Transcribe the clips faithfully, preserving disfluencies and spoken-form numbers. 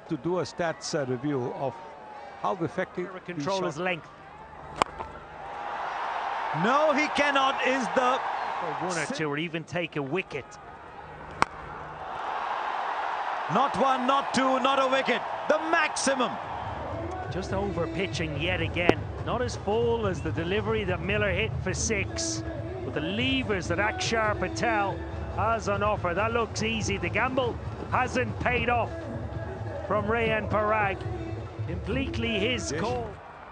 to do a stats uh, review of how effective controller's length. No, he cannot. Is the Or one or two, or even take a wicket. Not one, not two, not a wicket. The maximum. Just over pitching yet again. Not as full as the delivery that Miller hit for six, but the levers that Akshar Patel has on offer. That looks easy. The gamble hasn't paid off from Rayan Parag. Completely his call.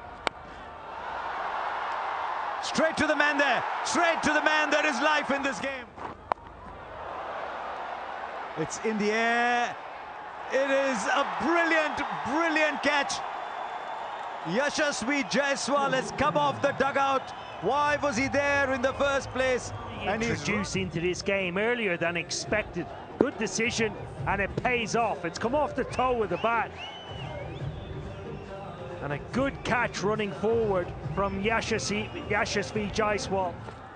Straight to the man there. Straight to the man. There is life in this game. It's in the air. It is a brilliant, brilliant catch. Yashasvi Jaiswal has come off the dugout. Why was he there in the first place? And he's introduced into this game earlier than expected. Good decision, and it pays off. It's come off the toe with the bat. And a good catch running forward from Yashasvi, Yashasvi Jaiswal.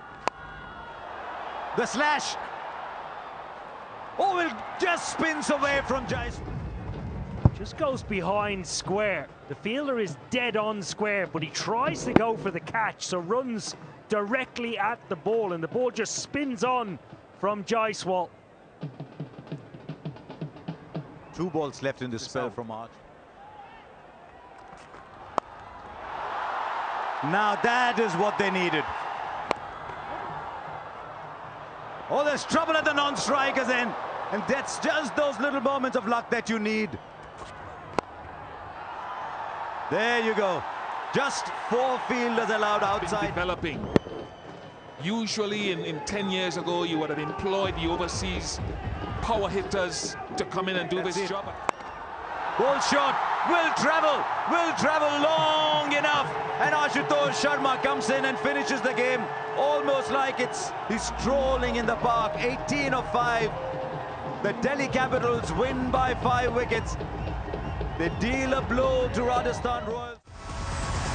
The slash. Oh, it just spins away from Jaiswal. Just goes behind square. The fielder is dead on square, but he tries to go for the catch, so runs directly at the ball, and the ball just spins on from Jaiswal. Two balls left in the spell from Arch. Now that is what they needed. Oh, there's trouble at the non-strikers end, and that's just those little moments of luck that you need. There you go. Just four fielders allowed outside. Developing. Usually in, in ten years ago, you would have employed the overseas power hitters to come in and do That's this it. job. Ball shot will travel, will travel long enough. And Ashutosh Sharma comes in and finishes the game almost like it's he's strolling in the park. eighteen of five. The Delhi Capitals win by five wickets. They deal a blow to Rajasthan Royals.